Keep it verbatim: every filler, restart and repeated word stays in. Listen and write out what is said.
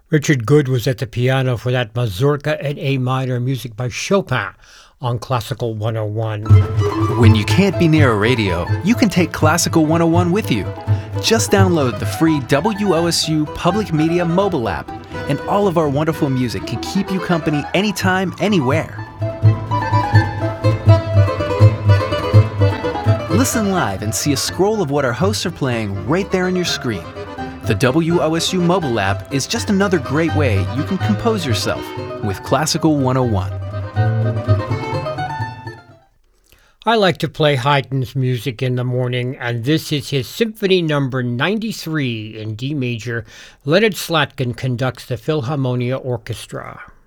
Richard Good was at the piano for that Mazurka in A minor, music by Chopin on Classical one oh one. When you can't be near a radio, you can take Classical one oh one with you. Just download the free W O S U Public Media mobile app, and all of our wonderful music can keep you company anytime, anywhere. Listen live and see a scroll of what our hosts are playing right there on your screen. The W O S U mobile app is just another great way you can compose yourself with Classical one oh one. I like to play Haydn's music in the morning, and this is his Symphony Number ninety-three in D major. Leonard Slatkin conducts the Philharmonia Orchestra.